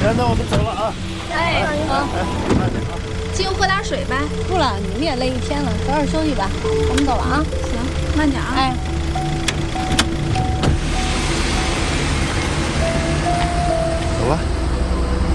那我们走了啊。 哎，好， 慢点啊。 进屋喝点水呗。 不了，你们也累一天了，早点休息吧。咱们走了啊。 行，慢点啊。 哎。